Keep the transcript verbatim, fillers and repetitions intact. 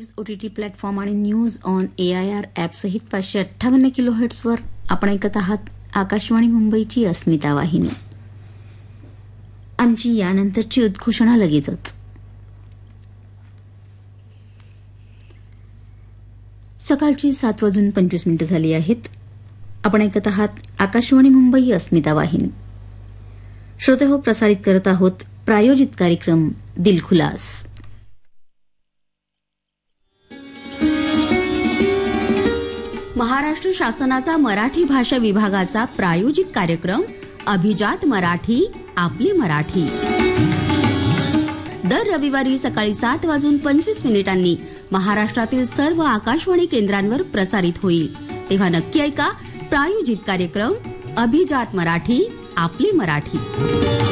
Waves OTT platform आणि news on A I R app सहित पाचशे अठ्ठावन्न किलो हर्ट्सवर आपण ऐकत आहात आकाशवाणी मुंबईची अस्मिता वाहिनी. आमची यानंतरची उद्घोषणा लगेचच. सकाळची सात वाजून पंचवीस मिनिटं झाली आहेत. आपण ऐकत आहात आकाशवाणी मुंबई अस्मिता वाहिनी. श्रोते हो, प्रसारित करत आहोत प्रायोजित कार्यक्रम दिलखुलास. महाराष्ट्र शासनाचा मराठी भाषा विभागाचा प्रायोजित कार्यक्रम अभिजात मराठी आपली मराठी दर रविवारी सकाळी सात वाजून पंचवीस मिनिटांनी महाराष्ट्रातील सर्व आकाशवाणी केंद्रांवर प्रसारित होईल. तेव्हा नक्की ऐका प्रायोजित कार्यक्रम अभिजात मराठी आपली मराठी.